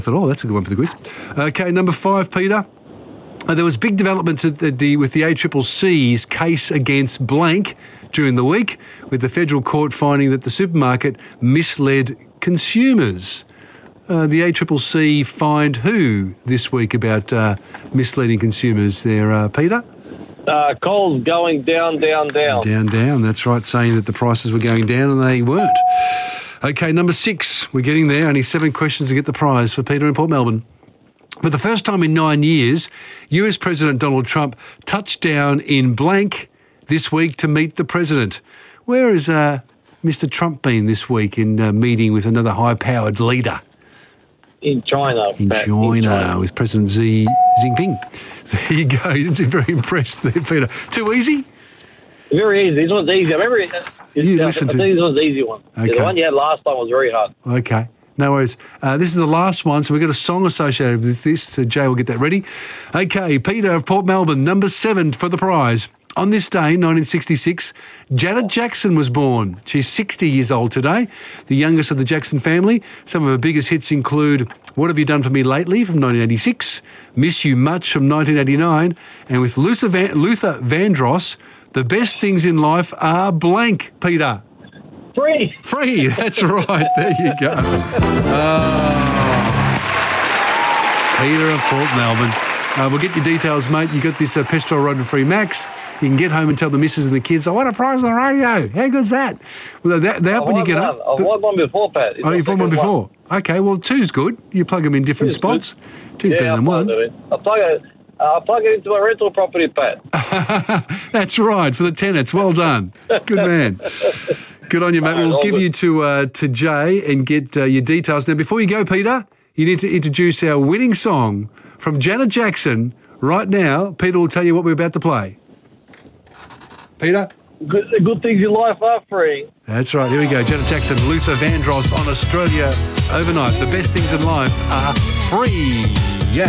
at all. That's a good one for the quiz. Okay, number 5, Peter. There was big developments with the ACCC's case against blank during the week, with the federal court finding that the supermarket misled consumers. The ACCC fined who this week about misleading consumers there, Peter? Coles going down. Down, that's right, saying that the prices were going down and they weren't. Okay, number 6, we're getting there. Only 7 questions to get the prize for Peter in Port Melbourne. For the first time in 9 years, US President Donald Trump touched down in blank this week to meet the president. Where has Mr. Trump been this week in meeting with another high-powered leader? In China. In China, with President Xi Jinping. There you go. You didn't seem very impressed there, Peter. Too easy? Very easy. This one's easy. I remember this one's the easy one. Okay. The one you had last time was very hard. Okay. No worries. This is the last one, so we've got a song associated with this. So Jay will get that ready. Okay, Peter of Port Melbourne, number 7 for the prize. On this day, 1966, Janet Jackson was born. She's 60 years old today, the youngest of the Jackson family. Some of her biggest hits include What Have You Done For Me Lately from 1986, Miss You Much from 1989, and with Luther Vandross, The Best Things in Life Are Blank, Peter. Free, that's right. There you go. Peter of Port Melbourne. We'll get your details, mate. You got this petrol road and free max. You can get home and tell the missus and the kids, I want a prize on the radio. How good's that? Well, that when you get up. I've won one before, Pat. You've won one before? Okay, well, 2's good. You plug them in different spots. Good. 2's better than 1. I'll plug it into my rental property, Pat. That's right, for the tenants. Well done. Good man. Good on you, mate. We'll give you to Jay and get your details. Now, before you go, Peter, you need to introduce our winning song from Janet Jackson. Right now, Peter will tell you what we're about to play. Peter? Good things in life are free. That's right. Here we go. Janet Jackson, Luther Vandross on Australia Overnight. The best things in life are free.